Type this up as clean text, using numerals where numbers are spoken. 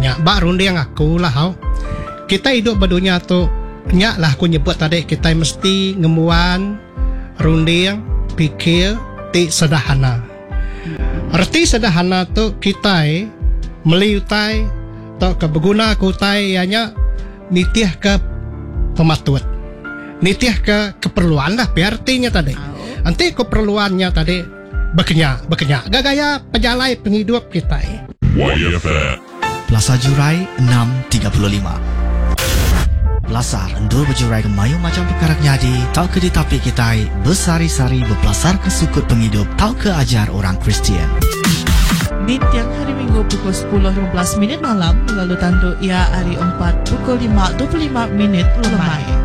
nyak ba rundiang aku lah hau. Kita hidup berdunia tu nyak lah aku nyebut tadi kita mesti ngemuan rundiang pikir ti sederhana. Arti sederhana tu kita meliutai atau kebeguna kutai ianya nitiah ke pematut. Nitiah ke keperluan lah artinya tadi. Nanti keperluannya tadi bekenyak. Gaya pejalai penghidup kita. Plaza Jurai 635. Belasar endur berjurai ke mayu macam perkara nyadi, tau ke di tapi kita bersari-sari berpelasar ke sukut penghidup, tau ke ajar orang Kristian. Di tiang hari Minggu pukul 10.15 malam, lalu tandu ia hari 4 pukul 5.25 lemai.